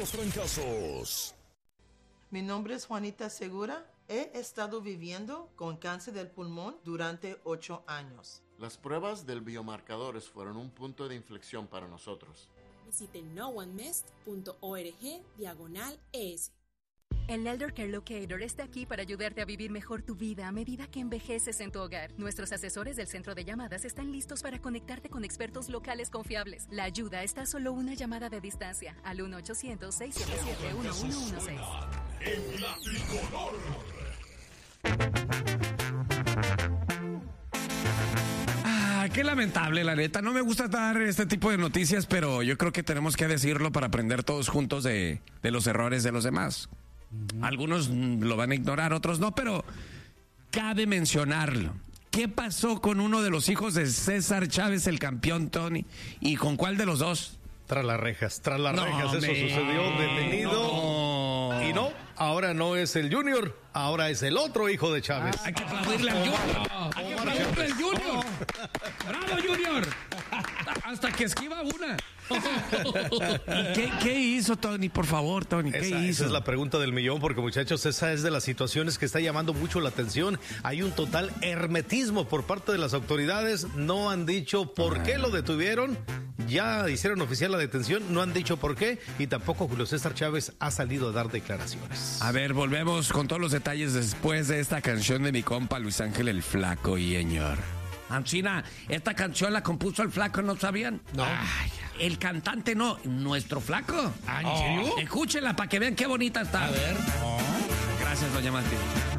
los trancazos. Mi nombre es Juanita Segura. He estado viviendo con cáncer del pulmón durante 8 años. Las pruebas del biomarcadores fueron un punto de inflexión para nosotros. Visite noonemest.org/ES. El Elder Care Locator está aquí para ayudarte a vivir mejor tu vida a medida que envejeces en tu hogar. Nuestros asesores del centro de llamadas están listos para conectarte con expertos locales confiables. La ayuda está a solo una llamada de distancia al 1-800-677-1116. En la tricolor. Qué lamentable, la neta. No me gusta dar este tipo de noticias, pero yo creo que tenemos que decirlo para aprender todos juntos de los errores de los demás. Algunos lo van a ignorar, otros no, pero cabe mencionarlo. ¿Qué pasó con uno de los hijos de César Chávez, el campeón, Tony? ¿Y con cuál de los dos? Tras las rejas, eso sucedió detenido. No. Y no, ahora no es el Junior, ahora es el otro hijo de Chávez. Hay que aplaudirle al Junior. Hay que aplaudirle al Junior. ¡Bravo, Junior! Hasta que esquiva una. ¿Qué hizo, Tony? Por favor, Tony, ¿qué hizo? Esa es la pregunta del millón, porque muchachos, esa es de las situaciones que está llamando mucho la atención. Hay un total hermetismo por parte de las autoridades. No han dicho por qué lo detuvieron. Ya hicieron oficial la detención, no han dicho por qué, y tampoco Julio César Chávez ha salido a dar declaraciones. A ver, volvemos con todos los detalles después de esta canción de mi compa Luis Ángel el Flaco Yeñor. Ancina, esta canción la compuso el Flaco, ¿no sabían? No. Ay, el cantante no, nuestro Flaco. ¿En serio? Escúchenla para que vean qué bonita está. A ver. Gracias, doña Mati.